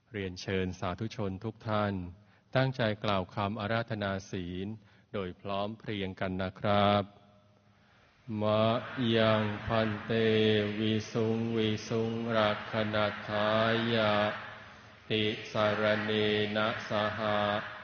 เรียนเชิญสาธุชนทุกท่านตั้งใจกล่าวคำอาราธนาศีลโดยพร้อมเพรียงกันนะครับมะยังพันเตวิสุงวิสุงรักขณทายะติสารเนนะสหะ